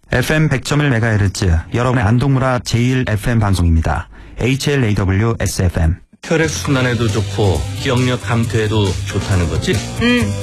FM 100.1MHz 여러분의 안동문화 제1FM 방송입니다. HLAW SFM. 혈액순환에도 좋고 기억력 감퇴에도 좋다는 거지?